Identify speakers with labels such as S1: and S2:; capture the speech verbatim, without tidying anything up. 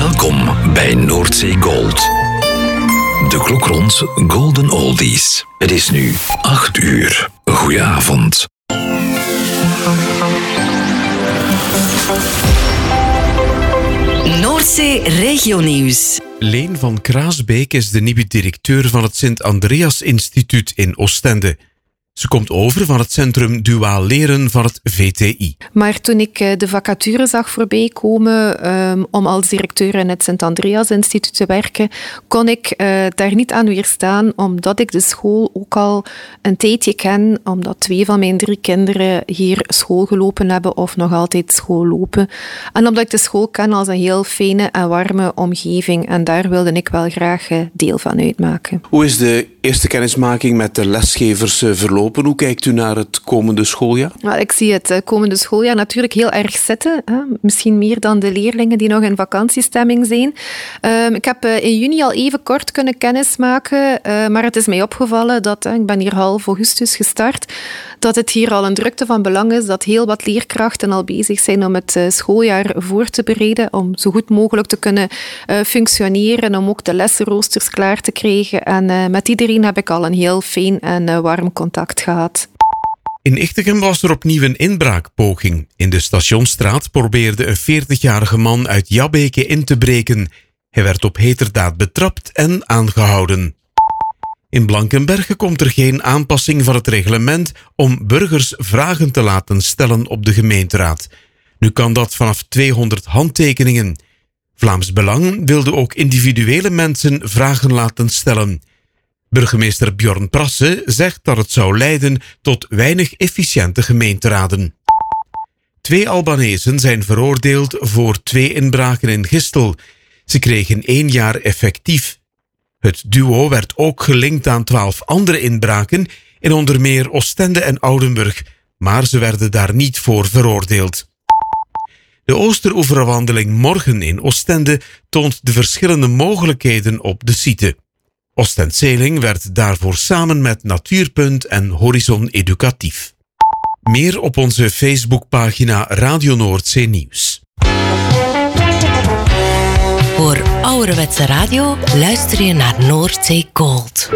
S1: Welkom bij Noordzee Gold. De klok rond Golden Oldies. Het is nu acht uur. Goedenavond.
S2: Noordzee Regionieuws.
S3: Leen van Kraasbeek is de nieuwe directeur van het Sint-Andreas Instituut in Oostende. Ze komt over van het Centrum Duaal Leren van het V T I.
S4: Maar toen ik de vacature zag voorbij komen um, om als directeur in het Sint-Andreas Instituut te werken, kon ik uh, daar niet aan weerstaan, omdat ik de school ook al een tijdje ken, omdat twee van mijn drie kinderen hier school gelopen hebben of nog altijd school lopen. En omdat ik de school ken als een heel fijne en warme omgeving. En daar wilde ik wel graag deel van uitmaken.
S5: Hoe is de eerste kennismaking met de lesgevers verlopen? Hoe kijkt u naar het komende schooljaar?
S4: Wel, ik zie het komende schooljaar natuurlijk heel erg zitten. Hè? Misschien meer dan de leerlingen die nog in vakantiestemming zijn. Um, ik heb uh, in juni al even kort kunnen kennismaken, uh, maar het is mij opgevallen dat, uh, ik ben hier half augustus gestart, dat het hier al een drukte van belang is, dat heel wat leerkrachten al bezig zijn om het uh, schooljaar voor te bereiden, om zo goed mogelijk te kunnen uh, functioneren, om ook de lessenroosters klaar te krijgen. En uh, met iedereen heb ik al een heel fijn en uh, warm contact gehad.
S3: In Ichtegem was er opnieuw een inbraakpoging. In de Stationsstraat probeerde een veertigjarige man uit Jabbeke in te breken. Hij werd op heterdaad betrapt en aangehouden. In Blankenberge komt er geen aanpassing van het reglement om burgers vragen te laten stellen op de gemeenteraad. Nu kan dat vanaf tweehonderd handtekeningen. Vlaams Belang wilde ook individuele mensen vragen laten stellen. Burgemeester Bjorn Prasse zegt dat het zou leiden tot weinig efficiënte gemeenteraden. Twee Albanezen zijn veroordeeld voor twee inbraken in Gistel. Ze kregen één jaar effectief. Het duo werd ook gelinkt aan twaalf andere inbraken in onder meer Oostende en Oudenburg, maar ze werden daar niet voor veroordeeld. De Oosteroeverwandeling morgen in Oostende toont de verschillende mogelijkheden op de site. Oostendzeeling werd daarvoor samen met Natuurpunt en Horizon Educatief. Meer op onze Facebookpagina Radio Noordzee Nieuws.
S2: Voor ouderwetse radio luister je naar Noordzee Gold.